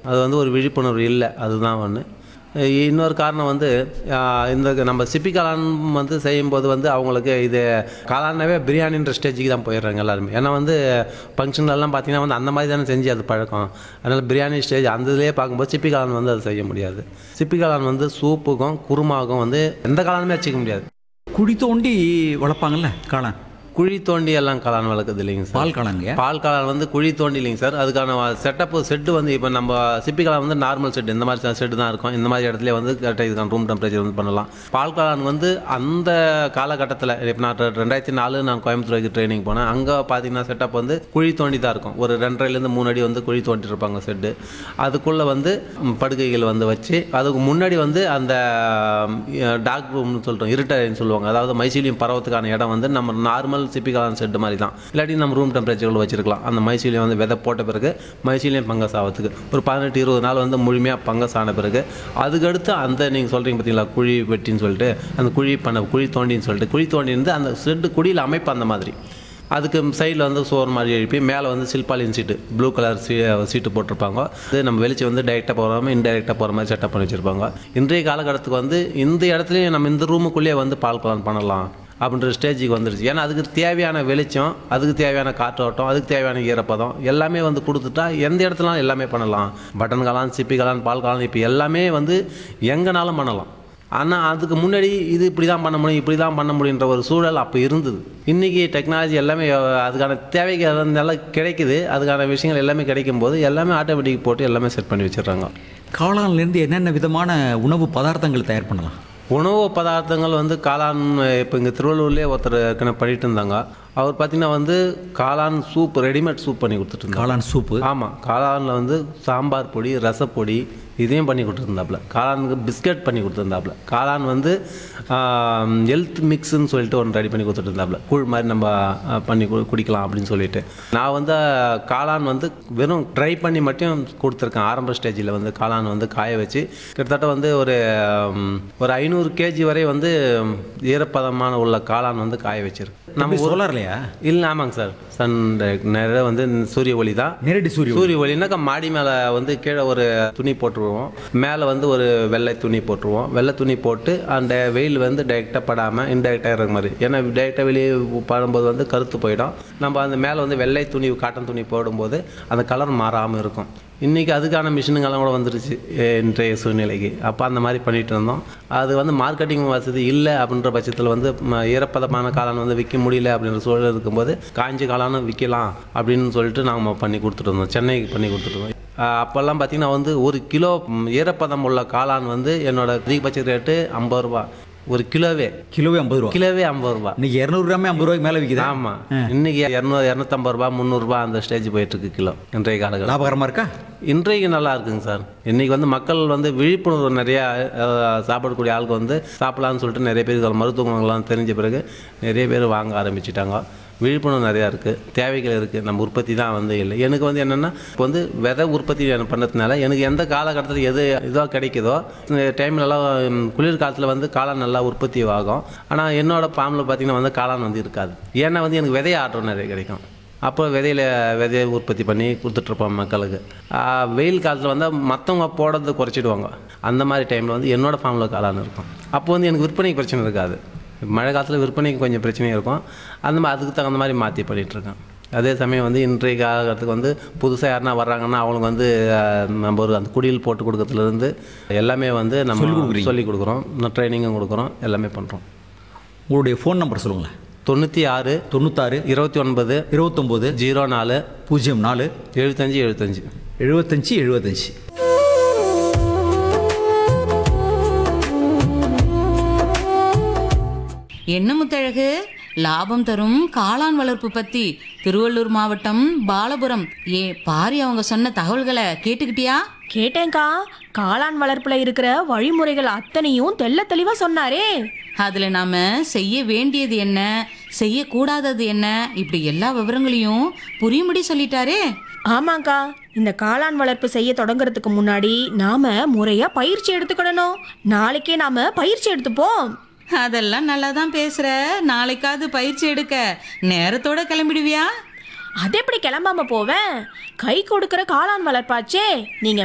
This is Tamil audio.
அது வந்து ஒரு விழிப்புணர்வு இல்லை, அதுதான் ஒன்று. இன்னொரு காரணம் வந்து இந்த நம்ம சிப்பி காளான் வந்து செய்யும்போது வந்து அவங்களுக்கு இது காளானாவே பிரியாணின்ற ஸ்டேஜுக்கு தான் போயிடுறாங்க எல்லாருமே. ஏன்னா வந்து ஃபங்க்ஷன்லாம் பார்த்தீங்கன்னா வந்து அந்த மாதிரி தானே செஞ்சு அது பழக்கம். அதனால் பிரியாணி ஸ்டேஜ் அந்த இதுலேயே பார்க்கும்போது சிப்பி காளான் வந்து அது செய்ய முடியாது. சிப்பி காளான் வந்து சூப்புக்கும் குருமாவுக்கும் வந்து எந்த காளானுமே வச்சுக்க முடியாது. குழி தோண்டி வளர்ப்பாங்கல்ல காளான், குழி தோண்டி எல்லாம் காளான் வளர்க்குது இல்லைங்க சார். பால் காளாங்க. பால் காளான் வந்து குழி தோண்டி இல்லைங்க சார். அதுக்கான செட்டு வந்து இப்போ நம்ம சிப்பி காளான் வந்து நார்மல் செட்டு இந்த மாதிரி செட்டு தான் இருக்கும். இந்த மாதிரி இடத்துல வந்து கரெக்டாக இதுக்கான ரூம் டெம்பரேச்சர் வந்து பண்ணலாம். பால் காளான் வந்து அந்த காலகட்டத்தில் இப்போ நான் 2004 நான் கோயம்புத்தூருக்கு ட்ரைனிங் போனேன். அங்கே பார்த்தீங்கன்னா செட்டப் வந்து குழி தோண்டி தான் இருக்கும். ஒரு 2.5லேருந்து 3 அடி வந்து குழி தோண்டி இருப்பாங்க செட்டு. அதுக்குள்ளே வந்து படுக்கைகள் வந்து வச்சு அதுக்கு முன்னாடி வந்து அந்த டாக் ரூம்னு சொல்கிறோம், இருட்டறைன்னு சொல்லுவாங்க. அதாவது மைசீலியம் பரவத்துக்கான இடம் வந்து நம்ம நார்மல் சிப்பி காளான் செட்டு மாதிரி தான். இல்லாட்டி நம்ம ரூம் டெம்பரேச்சரில் வச்சிருக்கலாம். அந்த மைசீலியம் வந்து விதை போட்ட பிறகு மைசீலியம் பங்கஸ் ஆகிறதுக்கு ஒரு 18-20 நாள் வந்து முழுமையாக பங்கஸ் ஆன பிறகு அதுக்கடுத்து அந்த நீங்கள் சொல்கிறீங்க பார்த்தீங்களா குழி வெட்டின்னு சொல்லிட்டு அந்த குழி தோண்டின்னு சொல்லிட்டு குழி தோண்டிருந்து அந்த செட்டு குழியில் அமைப்பு அந்த மாதிரி. அதுக்கு சைடில் வந்து சோறு மாதிரி எழுப்பி மேலே வந்து சில்பாலின் சீட்டு ப்ளூ கலர் சீட்டு போட்டிருப்பாங்க. இது நம்ம வெளிச்சம் வந்து டைரெக்டாக போகாமல் இன்டைரெக்டாக போகிற மாதிரி செட்டப் பண்ணி வச்சுருப்பாங்க. இன்றைய காலகட்டத்துக்கு வந்து இந்த இடத்துலையும் நம்ம இந்த ரூமுக்குள்ளேயே வந்து பால் காளான் பண்ணலாம் அப்படின்ற ஸ்டேஜுக்கு வந்துடுச்சு. ஏன்னா அதுக்கு தேவையான வெளிச்சம், அதுக்கு தேவையான காற்றோட்டம், அதுக்கு தேவையான ஈரப்பதம் எல்லாமே வந்து கொடுத்துட்டா எந்த இடத்துலாம் எல்லாமே பண்ணலாம். பட்டன் காளான், சிப்பி காளான், பால் காளான் இப்போ எல்லாமே வந்து எங்கேனாலும் பண்ணலாம். ஆனால் அதுக்கு முன்னாடி இது இப்படி தான் பண்ண முடியும், இப்படி தான் பண்ண முடியுன்ற ஒரு சூழல் அப்போ இருந்தது. இன்றைக்கி டெக்னாலஜி எல்லாமே அதுக்கான தேவைக்கு நல்லா கிடைக்குது. அதுக்கான விஷயங்கள் எல்லாமே கிடைக்கும் போது எல்லாமே ஆட்டோமேட்டிக் போட்டு எல்லாமே செட் பண்ணி வச்சிடுறாங்க. காளான்லேருந்து என்னென்ன விதமான உணவு பதார்த்தங்கள் தயார் பண்ணலாம்? உணவு பதார்த்தங்கள் வந்து காளான் இப்போ இங்கே திருவள்ளூர்லேயே ஒருத்தர் ஏற்கனவே பண்ணிட்டு இருந்தாங்க. அவர் பார்த்திங்கன்னா வந்து காளான் சூப், ரெடிமேட் சூப் பண்ணி கொடுத்துட்டு காளான் சூப்பு. ஆமாம், காளானில் வந்து சாம்பார் பொடி, ரசப்பொடி இதையும் பண்ணி கொடுத்துருந்தாப்புல. காளானுக்கு பிஸ்கட் பண்ணி கொடுத்துருந்தாப்புல. காளான் வந்து ஹெல்த் மிக்ஸ்ன்னு சொல்லிட்டு ஒன்று ரெடி பண்ணி கொடுத்துருந்தாப்புல. கூழ் மாதிரி நம்ம பண்ணி குடிக்கலாம் அப்படின்னு சொல்லிட்டு. நான் வந்து காளான் வந்து வெறும் ட்ரை பண்ணி மட்டும் கொடுத்துருக்கேன். ஆரம்ப ஸ்டேஜில் வந்து காளான் வந்து காய வச்சு கிட்டத்தட்ட வந்து ஒரு 500 கேஜி வரை வந்து ஈரப்பதமான உள்ள காளான் வந்து காய வச்சிருக்கு. நம்ம சோலார்லையா? இல்லை, ஆமாங்க சார். சன் நேராக வந்து சூரிய ஒளி தான். நேரடி சூரிய ஒளினாக்கா மாடி மேலே வந்து கீழே ஒரு துணி போட்டுருவோம், மேலே வந்து ஒரு வெள்ளை துணி போட்டுருவோம். வெள்ளை துணி போட்டு அந்த வெயில் வந்து டைரெக்டாக படாமல் இன்டைரெக்டாக இருக்கிற மாதிரி. ஏன்னா டைரெக்டாக வெளியே படும்போது வந்து கருத்து போயிடும். நம்ம அந்த மேலே வந்து வெள்ளை துணி, காட்டன் துணி போடும்போது அந்த கலர் மாறாமல் இருக்கும். இன்றைக்கி அதுக்கான மிஷினுங்கெல்லாம் கூட வந்துருச்சு இன்றைய சூழ்நிலைக்கு. அப்போ அந்த மாதிரி பண்ணிகிட்டு இருந்தோம். அது வந்து மார்க்கெட்டிங் வசதி இல்லை அப்படின்ற பட்சத்தில் வந்து ஈரப்பதமான காளான் வந்து விற்க முடியல அப்படின்ற சூழல் இருக்கும்போது காஞ்சி காளானும் விற்கலாம் அப்படின்னு சொல்லிட்டு நாங்கள் பண்ணி கொடுத்துட்டு இருந்தோம். சென்னைக்கு பண்ணி கொடுத்துருந்தோம். அப்போல்லாம் பார்த்திங்கன்னா வந்து 1 கிலோ ஈரப்பதம் உள்ள காளான் வந்து என்னோட அதிகபட்ச ரேட்டு 50 ரூபா. ஒரு கிலோவே 50 ரூபா. கிலோவே 50 ரூபா. இன்னைக்கு 200 கிராமே 50 ரூபாய்க்கு மேலே விற்கிது. ஆமாம், இன்னைக்கு 250 ரூபா, 300 ரூபா அந்த ஸ்டேஜ் போயிட்டுருக்கு கிலோ. இன்றைய காலங்கள் லாபகரமாக இருக்கா? இன்றைக்கு நல்லா இருக்குங்க சார். இன்றைக்கி வந்து மக்கள் வந்து விழிப்புணர்வு நிறையா சாப்பிடக்கூடிய ஆளுக்கு வந்து சாப்பிடலான்னு சொல்லிட்டு நிறைய பேருக்கு மருத்துவ குணங்கள்லாம் தெரிஞ்ச பிறகு நிறைய பேர் வாங்க ஆரம்பிச்சிட்டாங்க. விழிப்புணர்வு நிறையா இருக்குது, தேவைகள் இருக்குது. நம்ம உற்பத்தி தான் வந்து இல்லை. எனக்கு வந்து என்னென்னா இப்போ வந்து விதை உற்பத்தி பண்ணுறதுனால எனக்கு எந்த காலகட்டத்தில் எது இதோ கிடைக்குதோ இந்த டைம்லலாம் குளிர் காலத்தில் வந்து காளான் நல்லா உற்பத்தி ஆகும். ஆனால் என்னோடய ஃபார்மில் பார்த்திங்கன்னா வந்து காளான் வந்து இருக்காது. ஏன்னா வந்து எனக்கு விதைய ஆர்டர் நிறைய கிடைக்கும். அப்போ விதையை உற்பத்தி பண்ணி கொடுத்துட்ருப்போம் மக்களுக்கு. வெயில் காலத்தில் வந்து மற்றவங்க போடுறது குறைச்சிடுவாங்க. அந்த மாதிரி டைமில் வந்து என்னோடய ஃபார்மில் காளான் இருக்கும். அப்போ வந்து எனக்கு விற்பனைக்கு பிரச்சனை இருக்காது. மழை காலத்தில் விற்பனைக்கு கொஞ்சம் பிரச்சனையும் இருக்கும். அந்த மாதிரி அதுக்கு தகுந்த மாதிரி மாற்றி பண்ணிகிட்ருக்கேன். அதே சமயம் வந்து இன்றைய காலத்துக்கு வந்து புதுசாக யாருனா வர்றாங்கன்னா அவங்களுக்கு வந்து நம்ம ஒரு அந்த குடியில் போட்டு கொடுக்கறதுலேருந்து எல்லாமே வந்து நம்ம சொல்லிக் கொடுக்குறோம், ட்ரைனிங்கும் கொடுக்குறோம், எல்லாமே பண்ணுறோம். உங்களுடைய ஃபோன் நம்பர் சொல்லுங்களேன். 96 99 29 29 04 04 75 75. என்ன முத்தழகு, லாபம் தரும் காளான் வளர்ப்பு பத்தி திருவள்ளூர் மாவட்டம் பாலபுரம் பாரி அவங்க சொன்ன தகவல்களை கேட்டுக்கிட்டியா? கேட்டேன்க்கா. காளான் வளர்ப்புல இருக்கிற வழிமுறைகள் அத்தனையும் தெள்ள தெளிவா சொன்னாரே. அதுல நாம செய்ய வேண்டியது என்ன, செய்யக்கூடாதது என்ன, இப்படி எல்லா விவரங்களையும் புரியும்படி சொல்லிட்டாரே. ஆமாக்கா, இந்த காளான் வளர்ப்பு செய்ய தொடங்குறதுக்கு முன்னாடி நாம முறையா பயிற்சி எடுத்துக்கிடணும். நாளைக்கே நாம பயிற்சி எடுத்துப்போம். அதெல்லாம் நல்லா தான் பேசுற. நாளைக்காவது பயிற்சி எடுக்க நேரத்தோட கிளம்பிடுவியா? அது எப்படி கிளம்பாம போவேன்? கை கொடுக்கிற காளான் வளர்ப்பாச்சே. நீங்க